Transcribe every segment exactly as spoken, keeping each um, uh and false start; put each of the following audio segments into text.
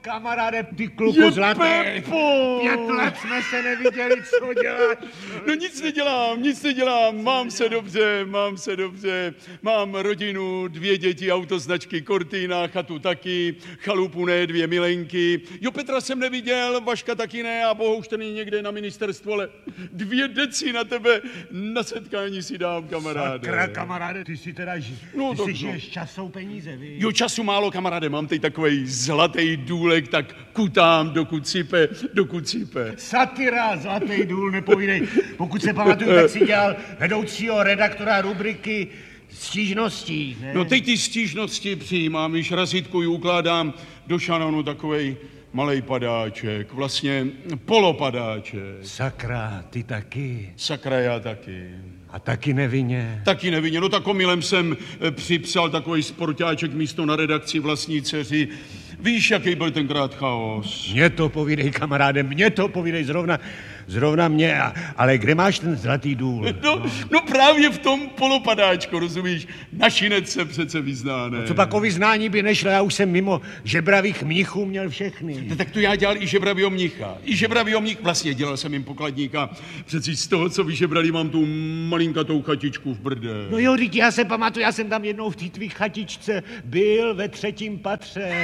Kamaráde, ty kluku zlatý. Pět let jsme se neviděli, co děláš? No nic nedělám, nic nedělám. Mám se dobře, mám se dobře. Mám rodinu, dvě děti, autoznačky Cortina, chatu taky, chalupu ne, dvě milenky. Jo, Petra jsem neviděl, Vaška taky ne a Bohuž ten je někde na ministerstvu, ale dvě deci na tebe na setkání si dám, kamaráde. Sakra, kamaráde, ty si teda ži... No, ty si no. žiješ čas, jsou peníze, víš? Jo, času málo, kamaráde, mám teď takovej zlatý důlek, tak kutám, dokud sype, dokud sype. Satyra, zlatý důl, nepovídej. Pokud se pamatuju, tak si dělal vedoucího redaktora rubriky stížností, ne? No teď ty stížnosti přijímám, již razítkuji, ukládám do šanonu takovej malej padáček, vlastně polopadáček. Sakra, ty taky. Sakra, já taky. A taky nevinně. Taky nevinně. No tak omylem jsem připsal takový sportáček místo na redakci vlastní dceři. Víš, jaký byl tenkrát chaos? Mně to povídej, kamaráde, mně to povídej zrovna, zrovna mě. Ale kde máš ten zlatý důl? No, no? no právě v tom polopadáčku, rozumíš? Našinec se přece vyzná, ne? No co pak o vyznání by nešlo, já už jsem mimo žebravých mnichů měl všechny. No, tak to já dělal i žebravýho mnicha. I žebravýho mnich, vlastně dělal jsem jim pokladníka. Přeci z toho, co vyžebrali, mám tu malinkatou chatičku v Brde. No jo, teď já se pamatuju, já jsem tam jednou v té tvý chatičce byl ve třetím patře.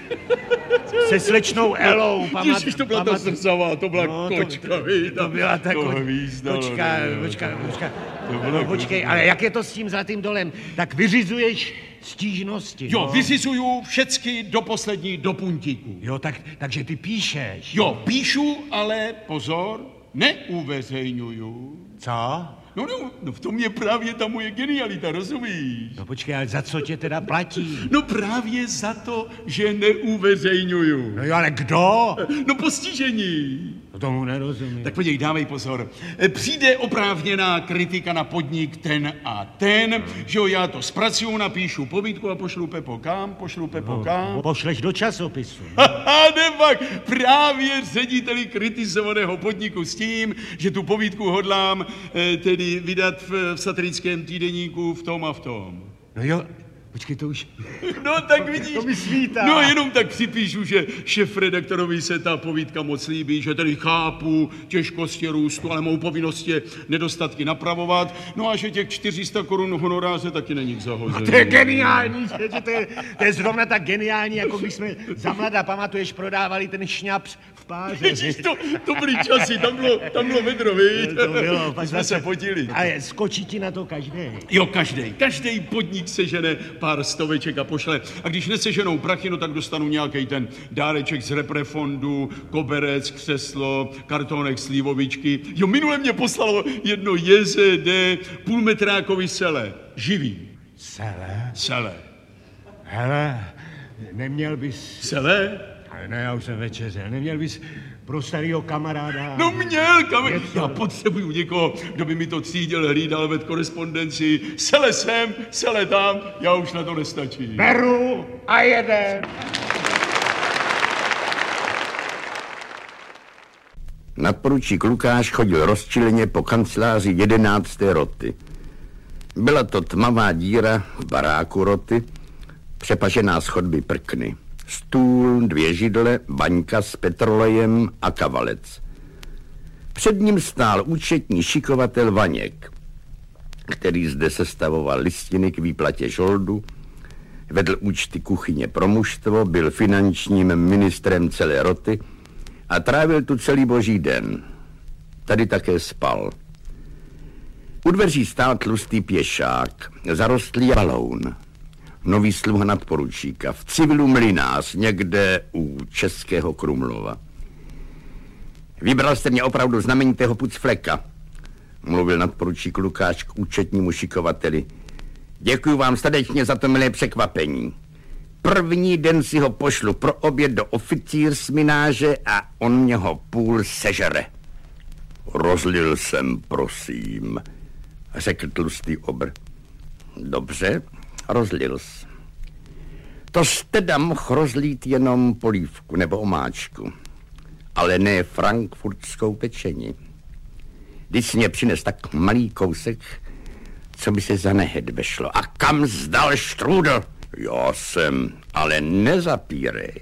Se slečnou Elou, pamat... Ježiš, to byla pamat... ta zrzavá, to byla no, kočka, to, víš, to byla ta ko... hvízdalo, kočka, počka, počka, no, počkej, ale jak je to s tím zlatým dolem? Tak vyřizuješ stížnosti, Jo, no? vyřizuju všecky do poslední, do puntíku. Jo, tak, takže ty píšeš. Jo, píšu, ale pozor, neuveřejňuju. Co? No, no, no, v tom je právě ta moje genialita, rozumíš? No počkej, ale za co tě teda platí? No právě za to, že neuveřejňuju. No jo, ale kdo? No postižení. No tomu nerozumím. Tak podívej, dávej pozor. Přijde oprávněná kritika na podnik ten a ten, hmm. že jo, já to zpracuju, napíšu povídku a pošlu Pepo kam, pošlu Pepo no, kam. Pošleš do časopisu. Haha, nepak, právě řediteli kritizovaného podniku s tím, že tu povídku hodlám eh, tedy vydat v, v satirickém týdeníku v tom a v tom. No jo, počkej, to už... No tak vidíš. To mi svítá. No jenom tak připíšu, že šéfredaktorovi se ta povídka moc líbí, že tedy chápu těžkosti růstu, ale mou povinnost je nedostatky napravovat. No a že těch čtyři sta korun honoráře taky není k zahození. To je geniální, že to je, to je zrovna tak geniální, jako když jsme za mladá, pamatuješ, prodávali ten šňaps v páře. Ježiš, to, to byly časy, tam bylo, tam bylo vedro, víš? To bylo. My jsme se potili. Ale skočí ti na to každý. Jo, každý. Každý podnik sežene pár stoveček a pošle. A když neseženou prachy, no tak dostanu nějaký ten dáreček z reprefondu, koberec, křeslo, kartonek, slivovičky. Jo, minule mě poslalo jedno J Z D půlmetrákový sele. Živý. Sele? Sele. Hele, neměl bys... Sele? Ale ne, já už jsem večeřel. Neměl bys pro starýho kamaráda... No měl, kamarád. Já potřebuju někoho, kdo by mi to třídil, hlídal, ved korespondenci. Sele sem, sele tam, já už na to nestačí. Beru a jedem. Nadporučík Lukáš chodil rozčileně po kanceláři jedenácté roty. Byla to tmavá díra v baráku roty, přepažená z chodby prkny. Stůl, dvě židle, baňka s petrolejem a kavalec. Před ním stál účetní šikovatel Vaněk, který zde sestavoval listiny k výplatě žoldu, vedl účty kuchyně pro mužstvo, byl finančním ministrem celé roty a trávil tu celý boží den. Tady také spal. U dveří stál tlustý pěšák, zarostlý baloun. Nový sluha nadporučíka, v civilu mlynář, někde u Českého Krumlova. Vybral jste mě opravdu znamenitého pucfleka, mluvil nadporučík Lukáš k účetnímu šikovateli. Děkuji vám srdečně za to milé překvapení. První den si ho pošlu pro oběd do oficírsmináže a on mě ho půl sežere. Rozlil jsem, prosím, řekl tlustý obr. Dobře, rozlil jsi. To jste dám mohl rozlít jenom polívku nebo omáčku, ale ne frankfurtskou pečení. Když jsi mě přines tak malý kousek, co by se za nehed vešlo. A kam zdal štrůdl? Já jsem, ale nezapírej.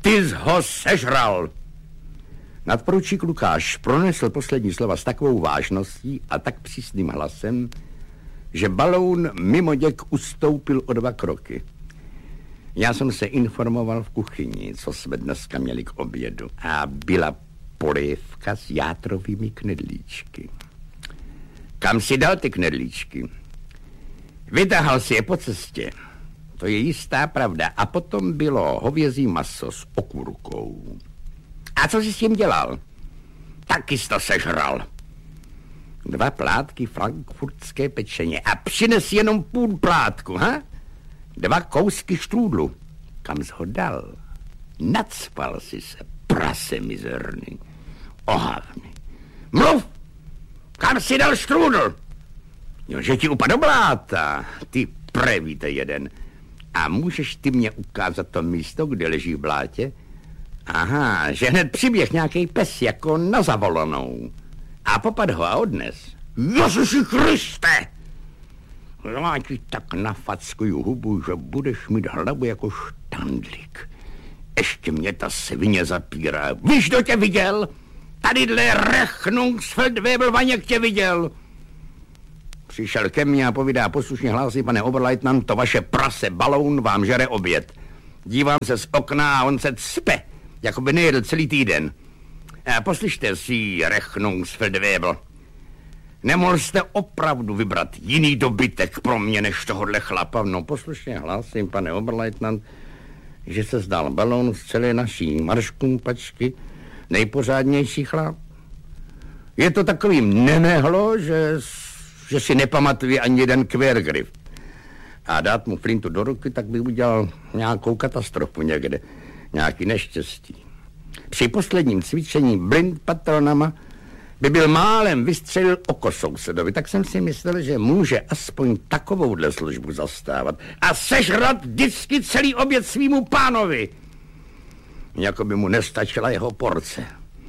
Ty jsi ho sežral. Nadporučík Lukáš pronesl poslední slova s takovou vážností a tak přísným hlasem, že baloun mimoděk ustoupil o dva kroky. Já jsem se informoval v kuchyni, co jsme dneska měli k obědu. A byla polévka s játrovými knedlíčky. Kam si dal ty knedlíčky? Vytáhal si je po cestě. To je jistá pravda. A potom bylo hovězí maso s okurkou. A co jsi s tím dělal? Taky jsi to sežral. Dva plátky frankfurtské pečeně a přines jenom půl plátku, ha? Dva kousky štrůdlu. Kam jsi ho dal? Nacpal si se, prase mizerný. Ohavný. Mluv! Kam si dal štrůdl? Jo, že ti upadl bláta. Ty prevíte jeden. A můžeš ty mě ukázat to místo, kde leží v blátě? Aha, že hned přiběh nějaký pes jako na zavolanou. A popad ho a odnes. Ježiši Kriste! Já ti tak nafackuju hubu, že budeš mít hlavu jako štandlík. Ještě mě ta svině zapírá. Víš, kdo tě viděl? Tadyhle Rechnungsfeldwebel Vaněk tě viděl. Přišel ke mně a povídá poslušně hlásí, pane Oberleutnant, to vaše prase baloun vám žere oběd. Dívám se z okna a on se cpe, jako by nejedl celý týden. A poslyšte si, Rechnungsfeldwebel, nemohl jste opravdu vybrat jiný dobytek pro mě než tohohle chlapa? No poslušně hlásím, pane Oberleutnant, že se zdal baloun z celé naší marškumpačky nejpořádnější chlap. Je to takovým nenehlo, že, že si nepamatuje ani jeden quergriff. A dát mu flintu do ruky, tak by udělal nějakou katastrofu někde, nějaký neštěstí. Při posledním cvičení blind patronama by byl málem vystřelil oko sousedovi, tak jsem si myslel, že může aspoň takovouhle službu zastávat a sežrat vždycky celý oběd svýmu pánovi. Jako by mu nestačila jeho porce.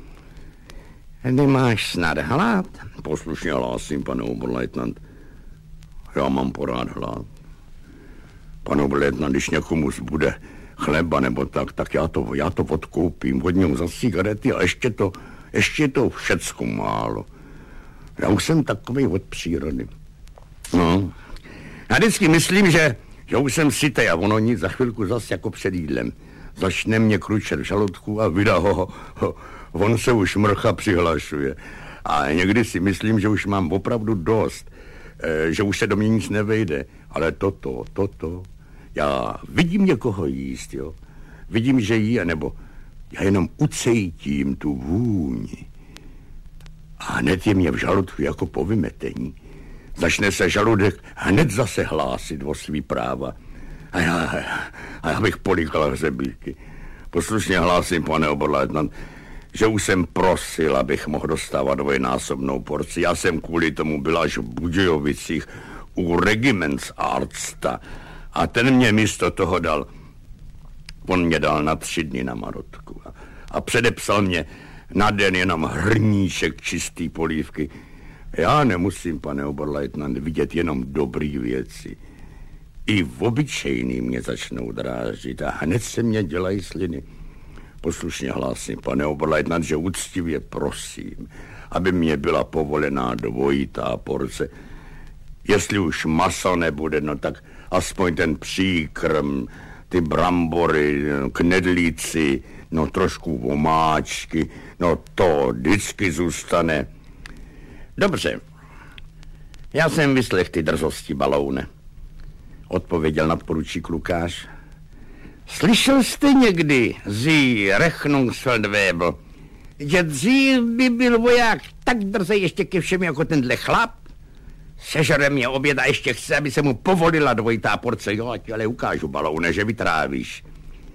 Nemáš snad hlad? Poslušně hlásím, pane Oberleutnant. Já mám porád hlad. Pane Oberleutnant, když někomu zbude chleba nebo tak, tak já to, já to odkoupím od něho za cigarety a ještě to, ještě to všecko málo. Já už jsem takový od přírody. No. Já vždycky myslím, že, že už jsem sytej a ono nic, za chvilku zas jako před jídlem. Začne mě kručet v žaludku a vydá ho, ho, ho, on se už mrcha přihlašuje. A někdy si myslím, že už mám opravdu dost, e, že už se do mě nic nevejde. Ale toto, toto, já vidím někoho jíst, jo. Vidím, že jí, nebo já jenom ucejtím tu vůni. A hned je mě v žaludku jako po vymetení. Začne se žaludek hned zase hlásit o svý práva. A já, a já bych políkal hřebíky. Poslušně hlásím, pane Oberleutnant, že už jsem prosil, abych mohl dostávat dvojnásobnou porci. Já jsem kvůli tomu byl až v Budějovicích u Regimentsarsta a ten mě místo toho dal, on mě dal na tři dny na marotku a, a předepsal mě na den jenom hrníček čistý polívky. Já nemusím, pane Oberleutnant, vidět jenom dobrý věci. I v obyčejný mě začnou drážit a hned se mě dělají sliny. Poslušně hlásím, pane Oberleutnant, že úctivě prosím, aby mě byla povolená dvojitá porce. Jestli už maso nebude, no tak aspoň ten příkrm, ty brambory, knedlíci, no trošku vomáčky, no to vždycky zůstane. Dobře, já jsem vyslech ty drzosti, baloune, odpověděl nadporučík Lukáš. Slyšel jste někdy, Sie Rechnungsfeldwebel, že dřív by byl voják tak drzej ještě ke všem jako tenhle chlap? Sežere mě oběd a ještě chce, aby se mu povolila dvojitá porce. Jo, ať ale ukážu, baloune, že vytrávíš.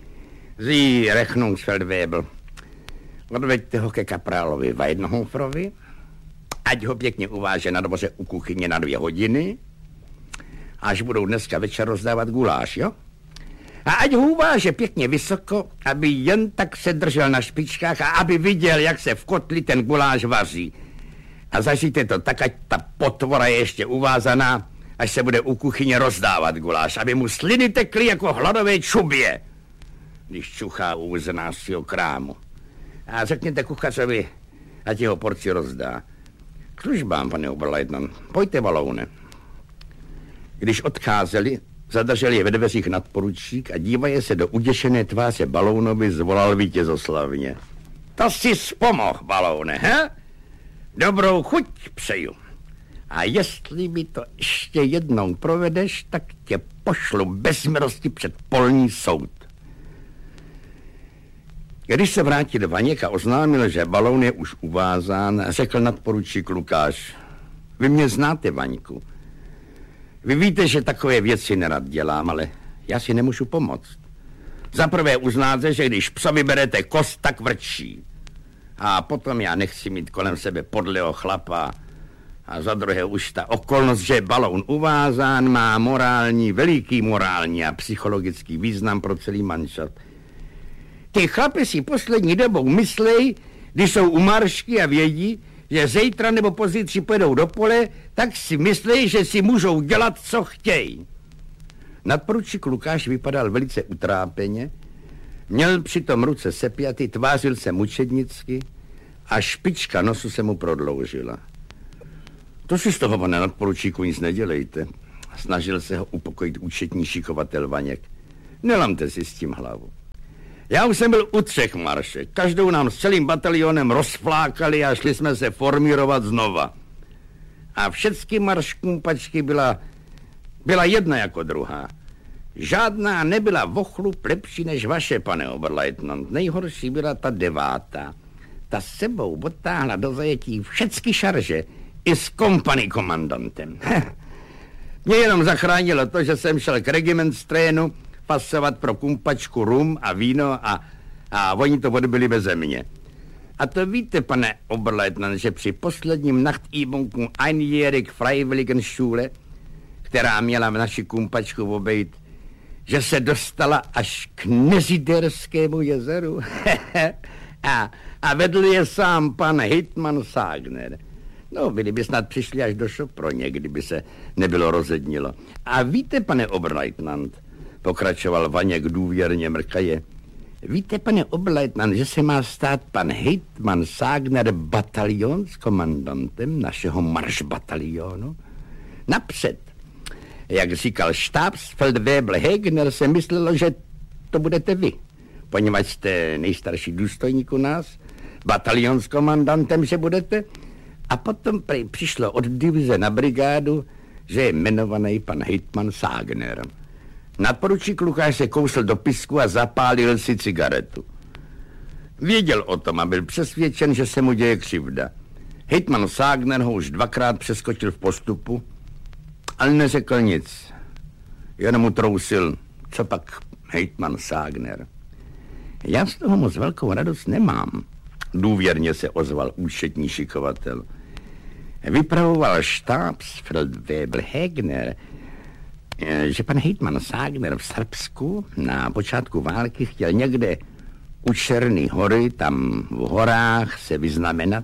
Sie Rechnungsfeldwebel, odveďte ho ke kaprálovi Weidenhoferovi, ať ho pěkně uváže na dvoře u kuchyně na dvě hodiny, až budou dneska večer rozdávat guláš, jo? A ať ho uváže pěkně vysoko, aby jen tak se držel na špičkách a aby viděl, jak se v kotli ten guláš vaří. A zažijte to tak, ať ta potvora je ještě uvázaná, až se bude u kuchyně rozdávat guláš, aby mu sliny tekly jako hladové čubě. když čuchá u znášího krámu. A řekněte kuchařovi, ať jeho porci rozdá. K službám, pane Oberleitnant, pojďte, Baloune. Když odcházeli, zadržel je ve dveřích nadporučík a dívaje se do uděšené tváře Balounovi zvolal vítězoslavně. To si vzpomohl, Baloune, he? Dobrou chuť přeju. A jestli mi to ještě jednou provedeš, tak tě pošlu bez milosti před polní soud. Když se vrátil Vaněk a oznámil, že Baloun je už uvázán, řekl nadporučík Lukáš. Vy mě znáte, Vaňku. Vy víte, že takové věci nerad dělám, ale já si nemůžu pomoct. Zaprvé uznáte, že když psa vyberete kost, tak vrčí. A potom já nechci mít kolem sebe podlého chlapa. A za druhé už ta okolnost, že je Baloun uvázán, má morální, veliký morální a psychologický význam pro celý manšaft. Ty chlapi si poslední dobou myslej, když jsou u maršky a vědí, že zítra nebo pozítří pojedou do pole, tak si myslej, že si můžou dělat, co chtějí. Nadporučík Lukáš vypadal velice utrápeně, měl přitom ruce sepjaty, tvářil se mučednicky a špička nosu se mu prodloužila. To si z toho, pane nadporučíku, nic nedělejte. Snažil se ho upokojit účetní šikovatel Vaněk. Nelamte si s tím hlavu. Já už jsem byl u třech maršek. Každou nám s celým batalionem rozflákali a šli jsme se formírovat znova. A všechny marškumpačky byla, byla jedna jako druhá. Žádná nebyla vochlup lepší než vaše, pane Oberleitnant. Nejhorší byla ta devátá. Ta s sebou odtáhla do zajetí všechny šarže i s kompany komandantem. Mě jenom zachránilo to, že jsem šel k regimentstrénu pasovat pro kumpačku rum a víno a, a oni to odbyli beze mě. A to víte, pane Oberleitnant, že při posledním Nachtübungu einjährig Freiwilligenschule, která měla v naši kumpačku obejít, že se dostala až k Neziderskému jezeru. a, a vedl je sám pan Hitman Ságner. No, byli by snad přišli až do Šoproně, kdyby se nebylo rozednilo. A víte, pane Oberleitnant, pokračoval Vaněk důvěrně mrkaje, víte, pane Oberleitnant, že se má stát pan Hitman Ságner batalionskomandantem našeho maršbatalionu? Napřed, jak říkal štábsfeldwebel Hegner, se myslelo, že to budete vy, poněvadž jste nejstarší důstojník u nás, batalionskomandantem, že budete, a potom prej přišlo od divize na brigádu, že je jmenovaný pan Hitman Ságner. Nadporučík Lukáš se kousl do pisku a zapálil si cigaretu. Věděl o tom a byl přesvědčen, že se mu děje křivda. Hitman Ságner ho už dvakrát přeskočil v postupu, ale neřekl nic. Jenom mu trousil, co pak Hitman Ságner. Já z toho moc velkou radost nemám, důvěrně se ozval účetní šikovatel. Vypravoval štábsfeldwebel Hegner, že pan Hitman Ságner v Srbsku na počátku války chtěl někde u Černé hory, tam v horách, se vyznamenat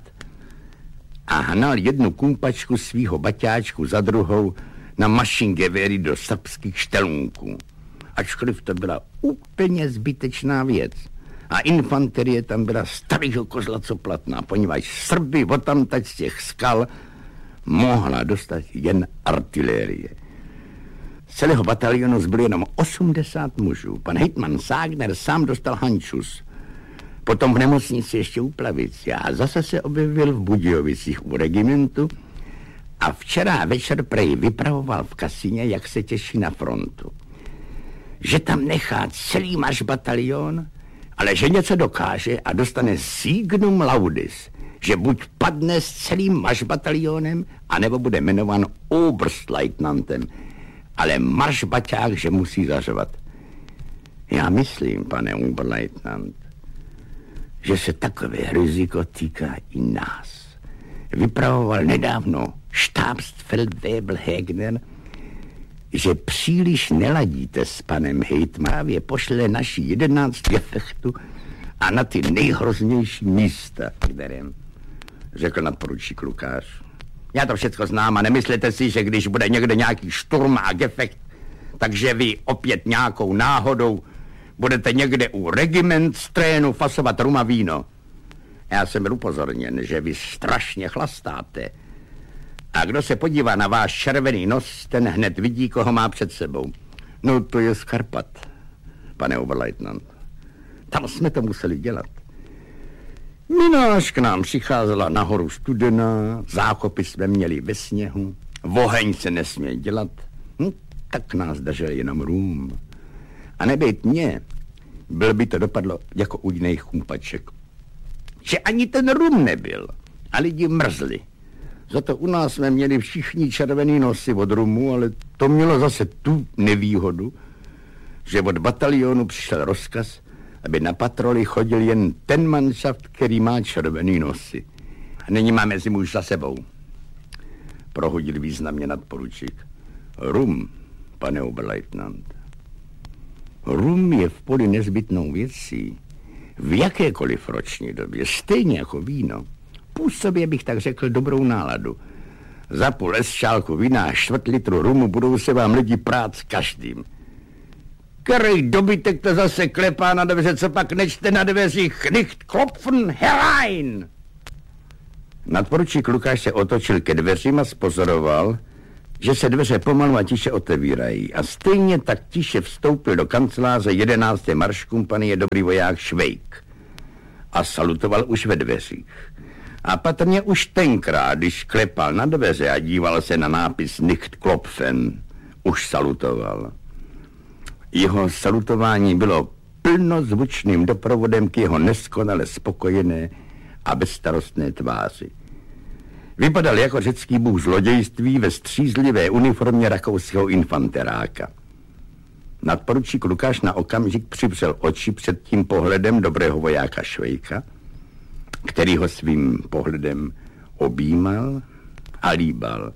a hnal jednu kumpačku svýho baťáčku za druhou na mašingevéry do srbských štelunků. Ačkoliv to byla úplně zbytečná věc. A infanterie tam byla starého kozla co platná, poněvadž Srby odtamtať z těch skal mohla dostat jen artilérie. Z celého batalionu zbylo jenom osmdesát mužů. Pan Hitman Ságner sám dostal hančus. Potom v nemocnici ještě u Plavici a zase se objevil v Budějovicích u regimentu a včera večer prej vypravoval v Kasíně, jak se těší na frontu. Že tam nechá celý marš batalion, ale že něco dokáže a dostane signum laudis, že buď padne s celým maršbatalionem, anebo bude jmenován Oberstleutnantem, ale maršbaťák, že musí zařvat. Já myslím, pane Oberleutnant, že se takové riziko týká i nás. Vypravoval nedávno štábsfeldwebel Hegner, že příliš neladíte s panem Hejtmávě, pošle naši jedenáct gefechtu a na ty nejhroznější místa, kterém, řekl nadporučík Lukáš. Já to všechno znám a nemyslete si, že když bude někde nějaký šturm a gefekt, takže vy opět nějakou náhodou budete někde u regiment strénu fasovat rum a víno. Já jsem byl upozorněn, že vy strašně chlastáte. A kdo se podívá na váš červený nos, ten hned vidí, koho má před sebou. No to je z Karpat, pane oberleutnant. Tam jsme to museli dělat. Mináž k nám přicházela nahoru studená, zákopy jsme měli ve sněhu, oheň se nesměl dělat, hm, tak nás držel jenom rum. A nebejt mě, byl by to dopadlo jako u jiných kumpaček. Že ani ten rum nebyl a lidi mrzli. Za to u nás jsme měli všichni červený nosy od rumu, ale to mělo zase tu nevýhodu, že od batalionu přišel rozkaz, aby na patroli chodil jen ten manšaft, který má červený nosy. A nyní máme zimu už za sebou. Prohodil významně nadporučík. Rum, pane oberleutnant. Rum je v poli nezbytnou věcí. V jakékoliv roční době, stejně jako víno. Působě bych tak řekl dobrou náladu. Za půl les šálku vína a čtvrt litru rumu budou se vám lidi prát s každým. Který dobytek to zase klepá na dveře, co pak nečte na dveřích, nicht klopfen herein. Nadporučík Lukáš se otočil ke dveřím a spozoroval, že se dveře pomalu a tiše otevírají a stejně tak tiše vstoupil do kanceláře jedenácté marškompanie dobrý voják Švejk a salutoval už ve dveřích. A patrně už tenkrát, když klepal na dveře a díval se na nápis Nicht klopfen, už salutoval. Jeho salutování bylo plnozvučným doprovodem k jeho neskonale spokojené a bezstarostné tváři. Vypadal jako řecký bůh zlodějství ve střízlivé uniformě rakouského infanteráka. Nadporučík Lukáš na okamžik přivřel oči před tím pohledem dobrého vojáka Švejka, který ho svým pohledem objímal a líbal.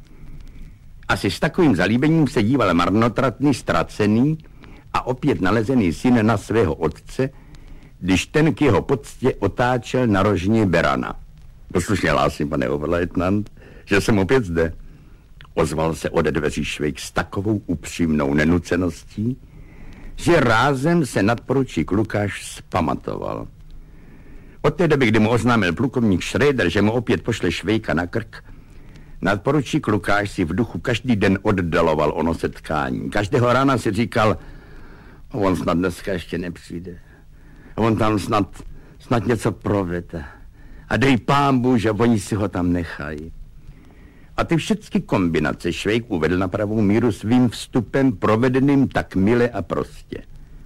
Asi s takovým zalíbením se díval marnotratný, ztracený a opět nalezený syn na svého otce, když ten k jeho poctě otáčel na rožní berana. Poslušně hlásím, pane oberleutnant, že jsem opět zde. Ozval se ode dveří Švejk s takovou upřímnou nenuceností, že rázem se nadporučík Lukáš zpamatoval. Od té doby, kdy mu oznámil plukovník Schröder, že mu opět pošle Švejka na krk, nadporučík Lukáš si v duchu každý den oddaloval ono setkání. Každého rána si říkal, on snad dneska ještě nepřijde. On tam snad, snad něco provede. A dej pámbu, že oni si ho tam nechají. A ty všechny kombinace Švejk uvedl na pravou míru svým vstupem provedeným tak mile a prostě.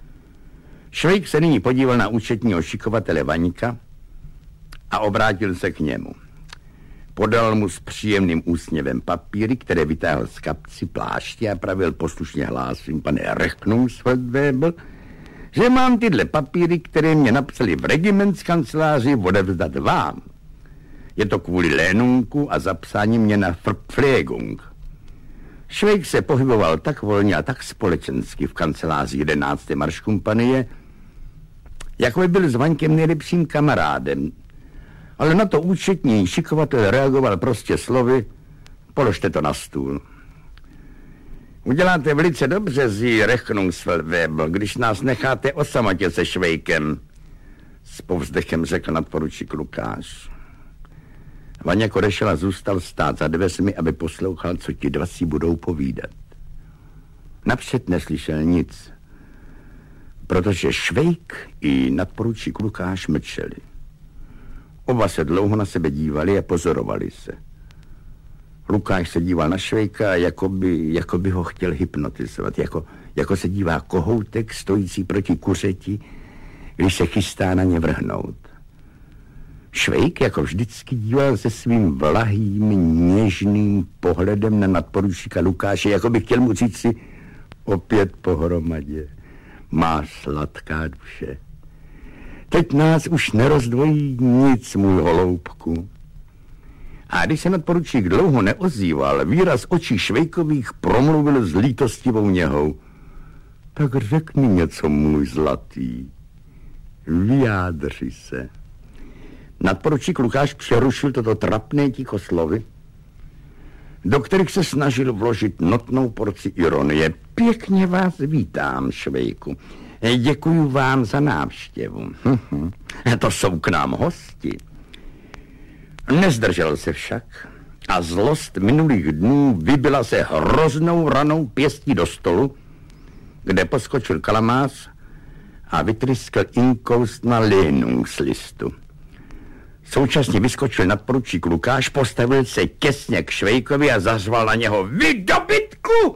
Švejk se nyní podíval na účetního šikovatele Vaňka a obrátil se k němu. Podal mu s příjemným úsměvem papíry, které vytáhl z kapci pláště a pravil poslušně hlásím, pane Rechnungsfeldwebel, že mám tyhle papíry, které mě napsali v regimentskanceláři, odevzdat vám. Je to kvůli lénunku a zapsání mě na Verpflegung. Švejk se pohyboval tak volně a tak společensky v kanceláři jedenácté marškompanie, jako by byl s Vaňkem nejlepším kamarádem. Ale na to účetní šikovatel reagoval prostě slovy, položte to na stůl. Uděláte velice dobře, Sie Rechnungsfeldwebel, když nás necháte o samotě se Švejkem, s povzdechem řekl nadporučík Lukáš. Vaněk odešel a zůstal stát za dveřmi, aby poslouchal, co ti dva si budou povídat. Napřed neslyšel nic, protože Švejk i nadporučík Lukáš mlčeli. Oba se dlouho na sebe dívali a pozorovali se. Lukáš se díval na Švejka, jako by, jako by ho chtěl hypnotizovat, jako, jako se dívá kohoutek stojící proti kuřeti, když se chystá na ně vrhnout. Švejk jako vždycky díval se svým vlahým, něžným pohledem na nadporučíka Lukáše, jako by chtěl mu říct si opět pohromadě. Máš sladká duše. Teď nás už nerozdvojí nic, můj holoubku. A když se nadporučík dlouho neozýval, výraz očí Švejkových promluvil s lítostivou něhou. Tak řekni něco, můj zlatý. Vyjádři se. Nadporučík Lukáš přerušil toto trapné ticho slovy, do kterých se snažil vložit notnou porci ironie. Pěkně vás vítám, Švejku. Děkuju vám za návštěvu. To jsou k nám hosti. Nezdržel se však a zlost minulých dnů vybila se hroznou ranou pěstí do stolu, kde poskočil kalamář a vytryskl inkoust na Lenungslistu. Současně vyskočil nadporučík Lukáš, postavil se těsně k Švejkovi a zařval na něho: Vy dobytku!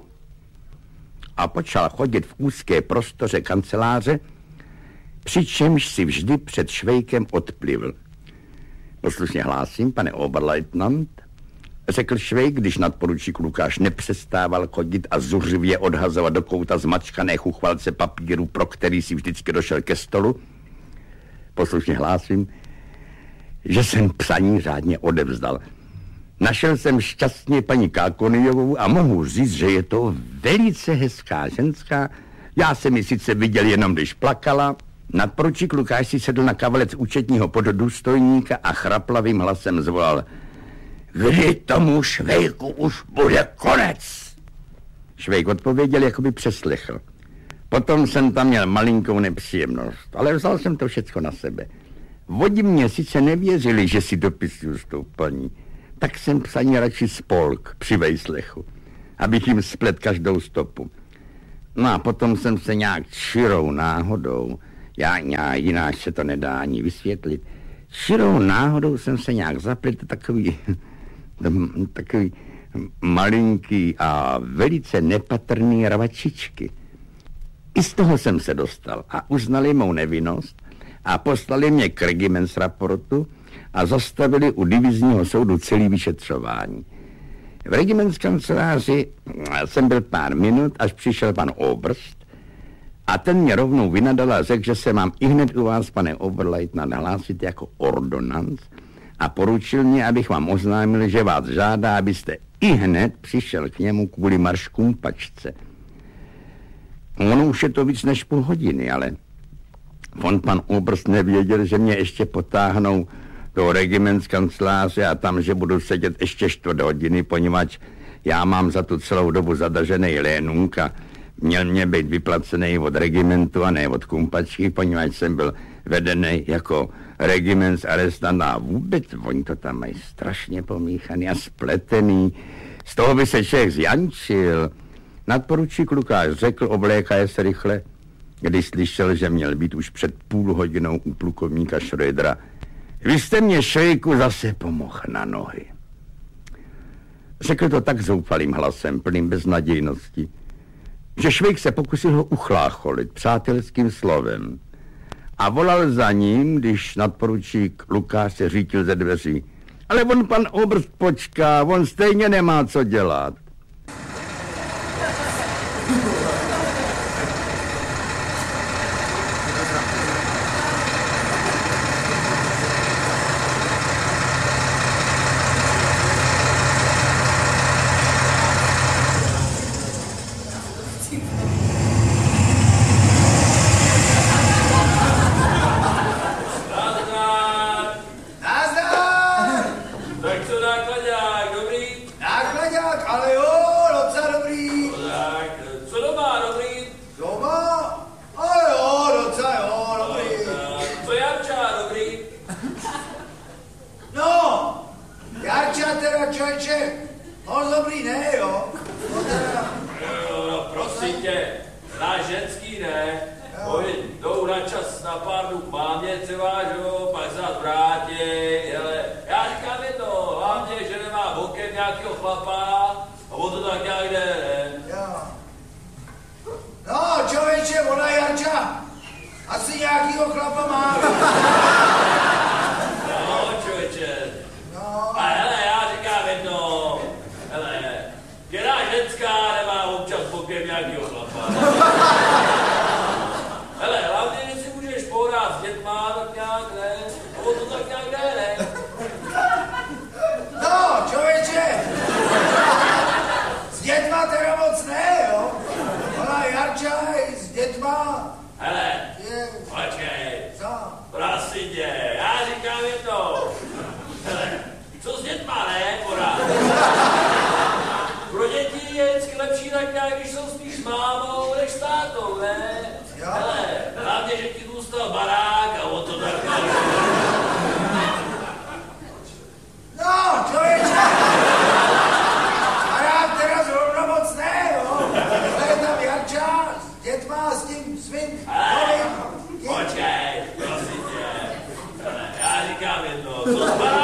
A počal chodit v úzké prostoře kanceláře, přičemž si vždy před Švejkem odplivl. Poslušně hlásím, pane Oberleutnant, řekl Švejk, když nadporučík Lukáš nepřestával chodit a zuřivě odhazovat do kouta zmačkané chuchvalce papíru, pro který si vždycky došel ke stolu. Poslušně hlásím, že jsem psaní řádně odevzdal. Našel jsem šťastně paní Kákonyjovou a mohu říct, že je to velice hezká ženská. Já jsem ji sice viděl jenom, když plakala. Nadporučík Lukáš si sedl na kavalec účetního poddůstojníka a chraplavým hlasem zvolal: Kdy tomu Švejku už bude konec? Švejk odpověděl, jako by přeslechl. Potom jsem tam měl malinkou nepříjemnost, ale vzal jsem to všecko na sebe. Vodi mě sice nevěřili, že si dopisuju s tou paní, tak jsem psaní radši spolk při vejslechu, abych jim splet každou stopu. No a potom jsem se nějak čirou náhodou, já, já jináč se to nedá ani vysvětlit, čirou náhodou jsem se nějak zapletl takový, takový malinký a velice nepatrný ravačičky. I z toho jsem se dostal a uznali mou nevinnost a poslali mě k regimentsraportu a zastavili u divizního soudu celý vyšetřování. V regimentskanceláři jsem byl pár minut, až přišel pan Obrst a ten mě rovnou vynadal a řekl, že se mám i hned u vás, pane Oberleutnant, nahlásit jako ordonanc a poručil mě, abych vám oznámil, že vás žádá, abyste i hned přišel k němu kvůli marškům pačce. Ono už je to víc než půl hodiny, ale on pan Obrst nevěděl, že mě ještě potáhnou do regimentskanceláře a tam, že budu sedět ještě čtvrt hodiny, poněvadž já mám za tu celou dobu zadržený lénunk a měl mě být vyplacený od regimentu a ne od kumpačky, poněvadž jsem byl vedený jako regimentsarrestant a vůbec oni to tam mají strašně pomíchaný a spletený. Z toho by se člověk zjančil. Nadporučík Lukáš řekl, oblékaje se rychle, když slyšel, že měl být už před půl hodinou u plukovníka Schrödera. Vy jste mě, Švejku, zase pomohl na nohy. Řekl to tak zoufalým hlasem, plným beznadějnosti, že Švejk se pokusil ho uchlácholit přátelským slovem a volal za ním, když nadporučík Lukáš se řítil ze dveří. Ale on pan Obrst počká, on stejně nemá co dělat. Pro děti je vždycky lepší tak nějak, když jsou spíš s mámou, než s tátou, ne? Hele, Co